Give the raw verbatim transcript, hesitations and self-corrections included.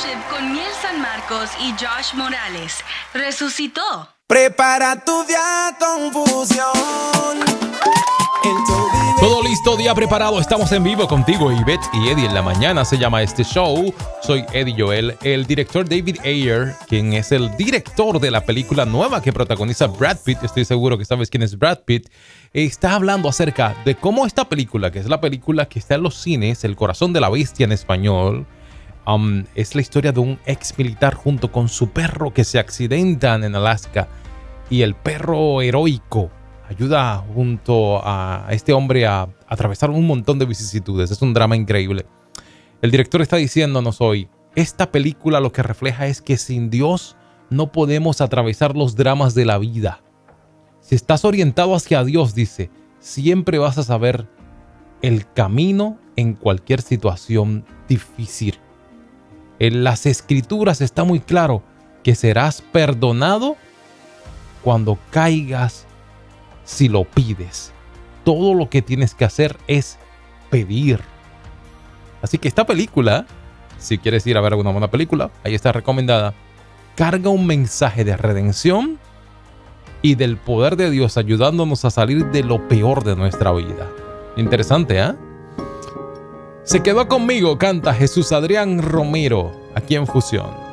Worship con Miel San Marcos y Josh Morales. Resucitó. Prepara tu día confusión. Todo listo, día preparado. Estamos en vivo contigo, Ivette y Eddie en la mañana. Se llama este show. Soy Eddie Joel. El director David Ayer, quien es el director de la película nueva que protagoniza Brad Pitt, estoy seguro que sabes quién es Brad Pitt, está hablando acerca de cómo esta película, que es la película que está en los cines, El corazón de la bestia en español, um, es la historia de un ex militar junto con su perro que se accidentan en Alaska, y el perro heroico ayuda junto a este hombre a atravesar un montón de vicisitudes. Es un drama increíble. El director está diciéndonos hoy, esta película lo que refleja es que sin Dios no podemos atravesar los dramas de la vida. Si estás orientado hacia Dios, dice, siempre vas a saber el camino en cualquier situación difícil. En las Escrituras está muy claro que serás perdonado cuando caigas si lo pides. Todo lo que tienes que hacer es pedir. Así que esta película, si quieres ir a ver alguna buena película, ahí está recomendada, carga un mensaje de redención y del poder de Dios ayudándonos a salir de lo peor de nuestra vida. Interesante, ¿eh? Se quedó conmigo, canta Jesús Adrián Romero, aquí en Fusión.